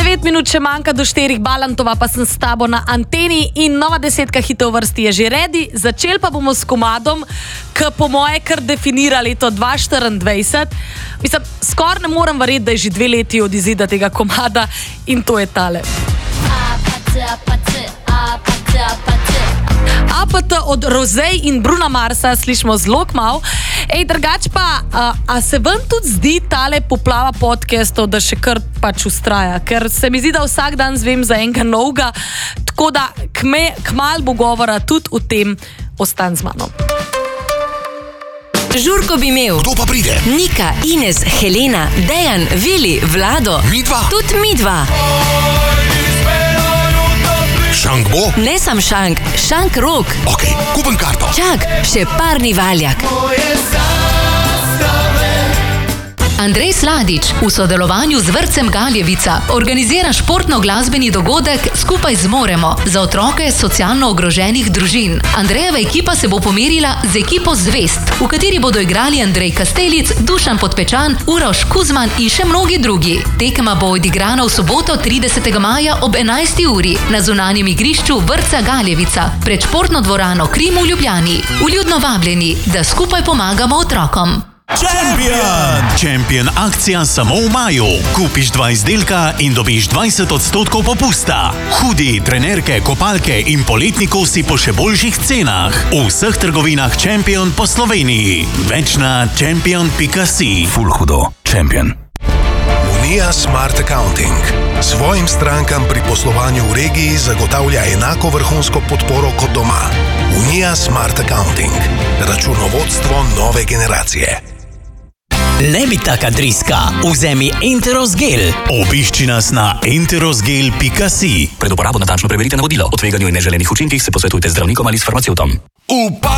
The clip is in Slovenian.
9 minut še manjka do 4, Balantova pa sem s tabo na anteni in nova 10 hitov vrsti je že ready. Začeli pa bomo s komadom, ki po moje kar definira leto 2024. Mislim, skoraj ne morem verjeti, da je že 2 leti od izida tega komada in to je tale. APT od Rozej in Bruna Marsa slišimo zelo kmalu. Drugač pa, a se vam tudi zdi tale poplava podcastov, da še kar pač ustraja? Ker se mi zdi, da vsak dan zvem za enega novega, tako da kmalu bo govora tudi o tem, ostan z mano. Žurko bi imel. Kdo pa pride? Nika, Ines, Helena, Dejan, Vili, Vlado. Midva? Tudi midva. Šank bo? Ne sam šank, šank rok. Ok, kupim karto. Čak, še parni valjak. Andrej Sladič v sodelovanju z vrtcem Galjevica organizira športno-glasbeni dogodek Skupaj zmoremo za otroke socialno ogroženih družin. Andrejeva ekipa se bo pomerila z ekipo Zvest, v kateri bodo igrali Andrej Kastelic, Dušan Podpečan, Uroš Kuzman in še mnogi drugi. Tekma bo odigrana v soboto 30. maja ob 11. uri na zunanjem igrišču vrtca Galjevica pred športno dvorano Krim v Ljubljani. Vljudno vabljeni, da skupaj pomagamo otrokom. Champion akcija samo v maju. Kupiš 2 izdelka in dobiš 20% popusta. Hudi, trenerke, kopalke in poletni kosi po še boljših cenah. V vseh trgovinah Champion po Sloveniji. Več na champion.si. Ful hudo. Champion. Unija Smart Accounting svojim strankam pri poslovanju v regiji zagotavlja enako vrhunsko podporo kot doma. Unija Smart Accounting. Računovodstvo nove generacije. Ne bi taka driska, vzemi Enterosgel. Obišči nas na enterosgel.si. Pred uporabo natančno preverite navodila. O tveganju in neželenih učinkih se posvetujte z zdravnikom ali s farmacevtom.